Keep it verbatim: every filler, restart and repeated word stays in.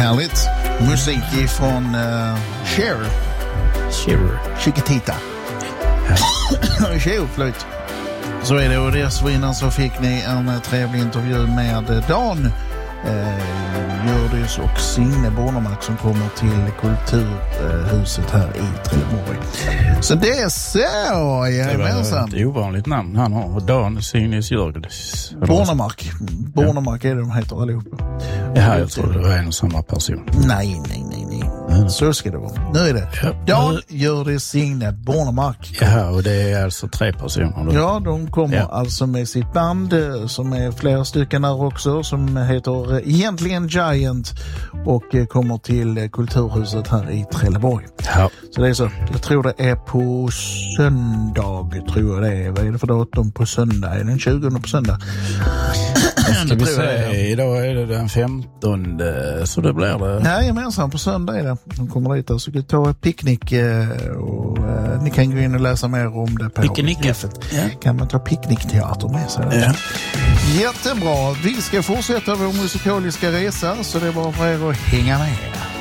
Härligt. Musik från uh, Cher. Cher. Chiquitita. Cher-flöjt. Så är det, och dessförinnan så fick ni en trevlig intervju med Dan eh, Hjördis och Signe Bornemark som kommer till Kulturhuset här i Trelleborg. Så det är så, jajamensan. Det är ett ovanligt namn han har. Dan Signes Hjördis. Bornemark. Bornemark är det de heter allihopa. Ja, jag tror det var en och samma person. Nej, nej, nej, nej. Mm. Så ska det vara. Nu är det ja. Dan Hjördis, Signe Bornemark. Ja, och det är alltså tre personer. Då. Ja, de kommer ja. alltså med sitt band som är flera stycken där också, som heter egentligen Giant och kommer till Kulturhuset här i Trelleborg. Ja. Så det är så. Jag tror det är på söndag, tror jag det är. Vad är det för datum på söndag? Är det den tjugonde på söndag? Ska vi säga, idag är det den femtonde, så det blir det. Nej, gemensamt på söndag är det. De kommer dit och så kan ta picknick och uh, ni kan gå in och läsa mer om det på picknicket. Ja. Kan man ta picknickteater med sig? Ja. Jättebra. Vi ska fortsätta vår musikaliska resa, så det är bara för er att hänga med.